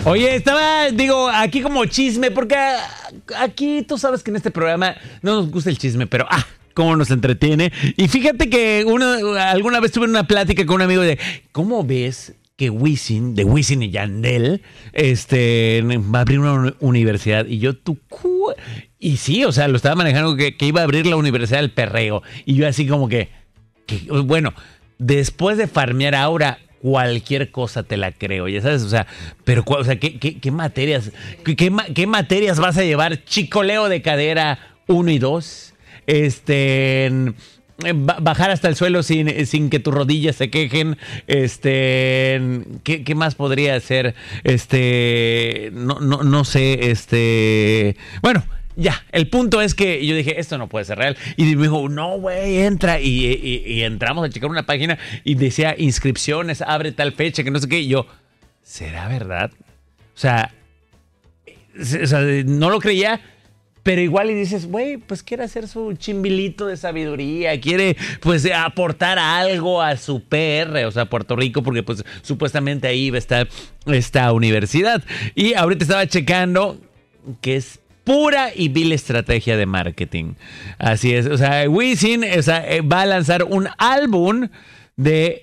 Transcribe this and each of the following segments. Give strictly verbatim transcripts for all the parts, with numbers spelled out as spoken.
Oye, estaba, digo, aquí como chisme, porque aquí tú sabes que en este programa no nos gusta el chisme, pero ah, cómo nos entretiene. Y fíjate que uno, alguna vez tuve una plática con un amigo de, ¿cómo ves que Wisin, de Wisin y Yandel, este, va a abrir una universidad? Y yo, tú, cu-? Y sí, o sea, lo estaba manejando que, que iba a abrir la Universidad del Perreo. Y yo así como que, que bueno, después de farmear ahora, cualquier cosa te la creo, ya sabes, o sea, pero, o sea, ¿qué, qué, qué materias, qué, qué, qué materias vas a llevar? Chicoleo de cadera uno y dos, este, bajar hasta el suelo sin, sin que tus rodillas se quejen, este, ¿qué, qué más podría hacer? Este, no, no, no sé, este, bueno. Ya, el punto es que yo dije, esto no puede ser real. Y me dijo, no, güey, entra. Y, y, y entramos a checar una página y decía, inscripciones, abre tal fecha, que no sé qué. Y yo, ¿será verdad? O sea, o sea no lo creía, pero igual y dices, güey, pues quiere hacer su chimbilito de sabiduría, quiere, pues, aportar algo a su P R, o sea, Puerto Rico, porque, pues, supuestamente ahí va a estar esta universidad. Y ahorita estaba checando que es pura y vil estrategia de marketing. Así es. O sea, Wisin, o sea, va a lanzar un álbum de...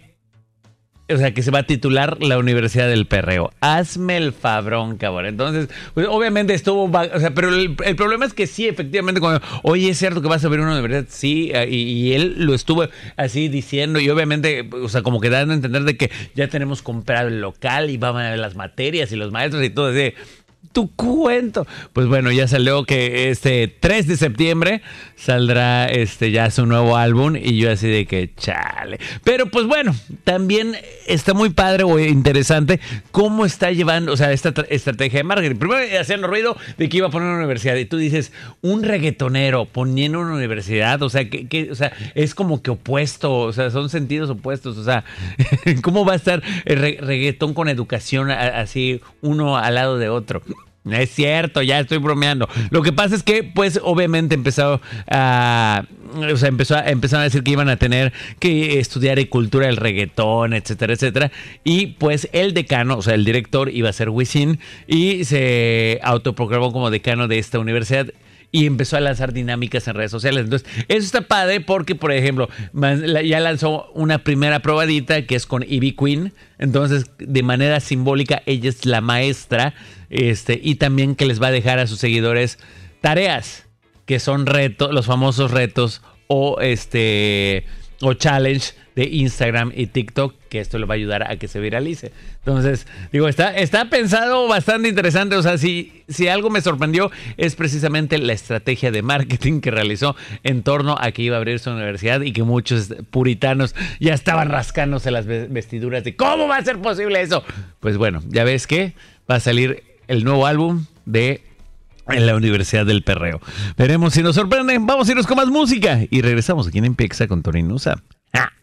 O sea, que se va a titular La Universidad del Perreo. Hazme el fabrón, cabrón. Entonces, pues, obviamente estuvo... O sea, pero el, el problema es que sí, efectivamente, cuando... Oye, ¿es cierto que vas a abrir una universidad? Sí, y, y él lo estuvo así diciendo. Y obviamente, o sea, como que dando a entender de que ya tenemos comprado el local y van a ver las materias y los maestros y todo así. Tu cuento. Pues bueno, ya salió que este tres de septiembre saldrá este ya su nuevo álbum y yo así de que chale. Pero pues bueno, también está muy padre o interesante cómo está llevando, o sea, esta tra- estrategia de marketing. Primero haciendo ruido de que iba a poner una universidad y tú dices, un reggaetonero poniendo una universidad, o sea, que, que o sea, es como que opuesto, o sea, son sentidos opuestos, o sea, ¿cómo va a estar el re- reggaetón con educación a- así uno al lado de otro? No es cierto, ya estoy bromeando. Lo que pasa es que, pues, obviamente empezó a... O sea, empezó a, empezaron a decir que iban a tener que estudiar y cultura del reggaetón, etcétera, etcétera. Y, pues, el decano, o sea, el director iba a ser Wisin y se autoproclamó como decano de esta universidad. Y empezó a lanzar dinámicas en redes sociales. Entonces, eso está padre porque, por ejemplo, ya lanzó una primera probadita que es con Ivy Queen. Entonces, de manera simbólica, ella es la maestra. Este, y también que les va a dejar a sus seguidores tareas, que son retos, los famosos retos o este o challenge de Instagram y TikTok, que esto le va a ayudar a que se viralice. Entonces, digo, está, está pensado bastante interesante. O sea, si, si algo me sorprendió es precisamente la estrategia de marketing que realizó en torno a que iba a abrir su universidad y que muchos puritanos ya estaban rascándose las vestiduras de ¿cómo va a ser posible eso? Pues bueno, ya ves que va a salir el nuevo álbum de en la Universidad del Perreo. Veremos si nos sorprenden. Vamos a irnos con más música y regresamos aquí en Empieza con Tony Nusa. ¡Ah!